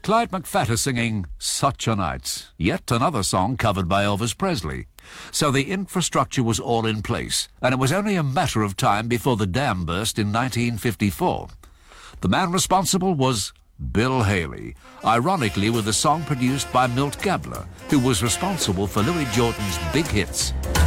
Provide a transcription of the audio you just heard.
Clyde McPhatter singing Such a Night, yet another song covered by Elvis Presley. So the infrastructure was all in place, and it was only a matter of time before the dam burst in 1954. The man responsible was Bill Haley, ironically with a song produced by Milt Gabler, who was responsible for Louis Jordan's big hits.